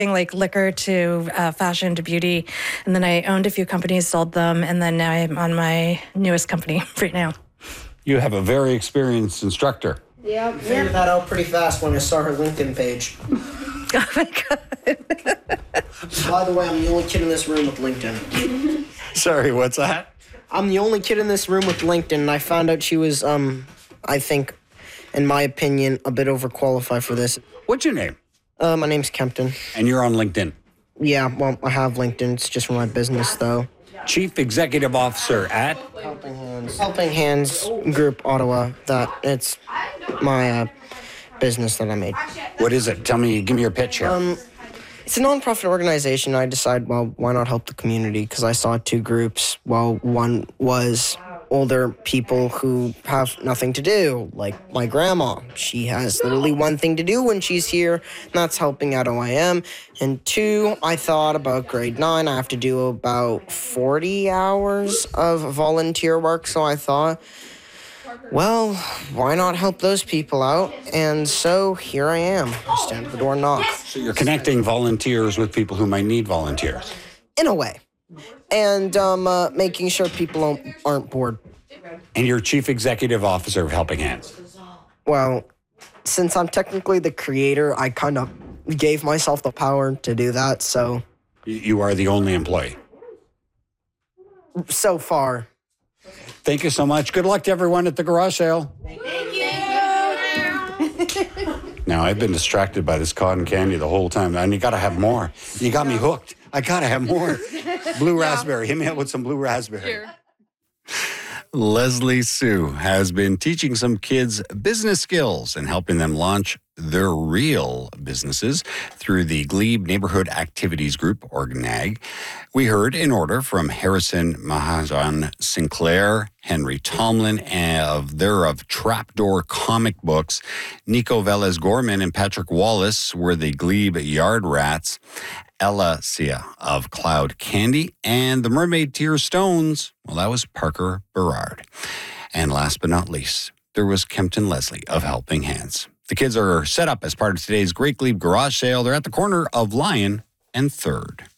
like liquor to fashion to beauty. And then I owned a few companies, sold them, and then now I'm on my newest company right now. You have a very experienced instructor. Yeah, figured that out pretty fast when I saw her LinkedIn page. Oh my God. By the way, I'm the only kid in this room with LinkedIn. Sorry, what's that? I'm the only kid in this room with LinkedIn, and I found out she was, I think, in my opinion, a bit overqualified for this. What's your name? My name's Kempton. And you're on LinkedIn. Yeah, well, I have LinkedIn. It's just for my business, though. Chief Executive Officer at? Helping Hands Group, Ottawa. It's my business that I made. What is it? Tell me, give me your pitch here. It's a non-profit organization. I decided, well, why not help the community? Because I saw two groups. Well, one was older people who have nothing to do, like my grandma. She has literally one thing to do when she's here, and that's helping out OIM. And two, I thought about grade 9. I have to do about 40 hours of volunteer work, so I thought, well, why not help those people out? And so here I am. I stand at the door and knock. So you're connecting volunteers with people who might need volunteers. In a way. And making sure people aren't bored. And you're Chief Executive Officer of Helping Hands. Well, since I'm technically the creator, I kind of gave myself the power to do that, so... You are the only employee. So far. Thank you so much. Good luck to everyone at the garage sale. Thank you. Now, I've been distracted by this cotton candy the whole time, and you got to have more. You got me hooked. I got to have more. Blue raspberry. Hit me up with some blue raspberry. Sure. Leslie Sue has been teaching some kids business skills and helping them launch their real businesses through the Glebe Neighborhood Activities Group, or GNAG. We heard in order from Harrison Mahajan Sinclair, Henry Tomlin of Trapdoor Comic Books, Nico Velez Gorman and Patrick Wallace were the Glebe Yard Rats, Ella Sia of Cloud Candy, and the Mermaid Tear Stones, well, that was Parker Berard. And last but not least, there was Kempton Leslie of Helping Hands. The kids are set up as part of today's Great Glebe Garage Sale. They're at the corner of Lion and 3rd.